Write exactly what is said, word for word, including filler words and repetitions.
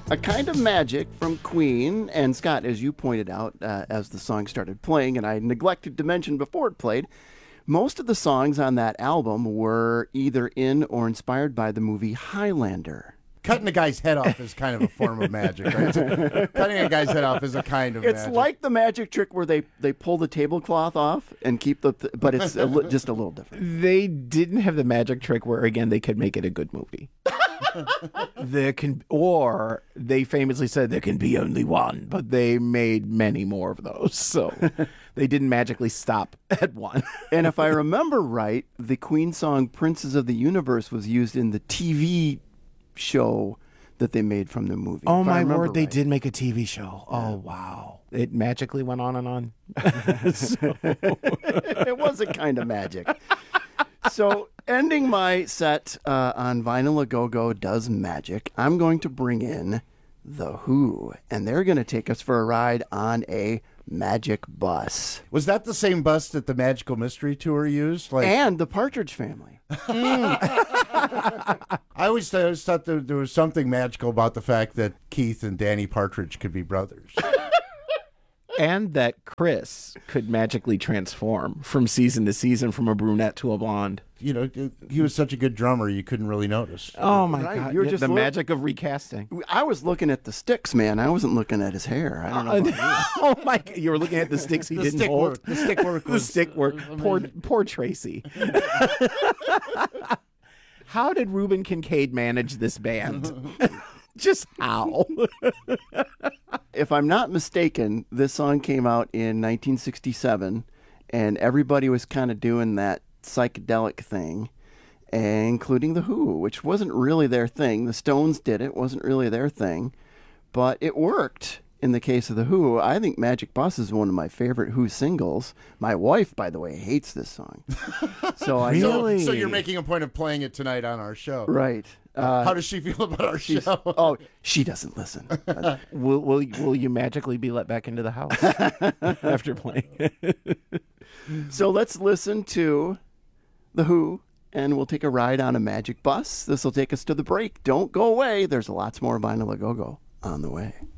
A Kind of Magic from Queen. And Scott, as you pointed out, uh, as the song started playing, and I neglected to mention before it played, most of the songs on that album were either in or inspired by the movie Highlander. Cutting a guy's head off is kind of a form of magic, right? So cutting a guy's head off is a kind of it's magic. It's like the magic trick where they, they pull the tablecloth off and keep the... Th- but it's a li- just a little different. They didn't have the magic trick where, again, they could make it a good movie. There can, or they famously said there can be only one, but they made many more of those. So they didn't magically stop at one. And if I remember right, the Queen song Princes of the Universe was used in the T V show that they made from the movie. Oh, my word, right. they did make a T V show. Oh, wow. It magically went on and on. So, it was a kind of magic. So, ending my set uh, on Vinyl A Go-Go Does Magic, I'm going to bring in The Who, and they're going to take us for a ride on a magic bus. Was that the same bus that the Magical Mystery Tour used? Like, and the Partridge Family. I always, I always thought there, there was something magical about the fact that Keith and Danny Partridge could be brothers. And that Chris could magically transform from season to season from a brunette to a blonde. You know, he was such a good drummer, you couldn't really notice. Oh, my Right, God. you were Yeah, just the look- magic of recasting. I was looking at the sticks, man. I wasn't looking at his hair. I don't know about you. Oh, my God. You were looking at the sticks he The didn't stick hold. work. The stick work The was- stick work. Poor, poor Tracy. How did Reuben Kincaid manage this band? Just how? If I'm not mistaken, this song came out in nineteen sixty-seven, and everybody was kind of doing that psychedelic thing, including The Who, which wasn't really their thing. The Stones did it, wasn't really their thing, but it worked in the case of The Who. I think Magic Bus is one of my favorite Who singles. My wife, by the way, hates this song. So I know- Really? So, so you're making a point of playing it tonight on our show. Right. Uh, How does she feel about our she's- show? Oh, she doesn't listen. Will, will, will you magically be let back into the house after playing? So let's listen to The Who, and we'll take a ride on a magic bus. This will take us to the break. Don't go away. There's lots more Vinyl A Go-Go on the way.